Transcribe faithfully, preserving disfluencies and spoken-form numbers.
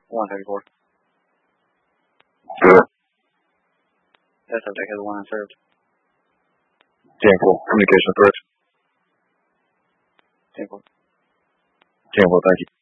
one thirty-four. Good. That subject has one unserved. Gainful. Communication threat. Gainful. Gainful, thank you.